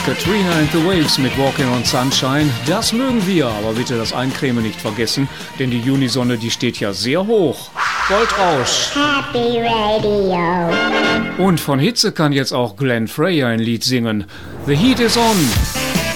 Katrina and the Waves mit Walking on Sunshine. Das mögen wir, aber bitte das Eincremen nicht vergessen, denn die Junisonne, die steht ja sehr hoch. Goldrausch. Happy Radio. Und von Hitze kann jetzt auch Glenn Frey ein Lied singen. The Heat is on.